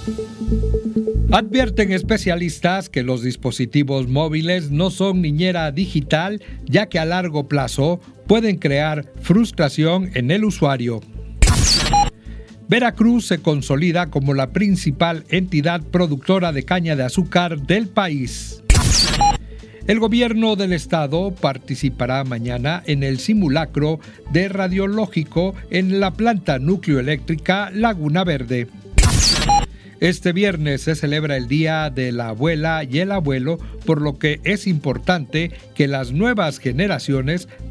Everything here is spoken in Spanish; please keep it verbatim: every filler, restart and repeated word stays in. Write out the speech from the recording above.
Advierten especialistas que los dispositivos móviles no son niñera digital, ya que a largo plazo pueden crear frustración en el usuario. Veracruz se consolida como la principal entidad productora de caña de azúcar del país. El gobierno del estado participará mañana en el simulacro de radiológico en la planta nucleoeléctrica Laguna Verde. Este viernes se celebra el Día de la Abuela y el Abuelo, por lo que es importante que las nuevas generaciones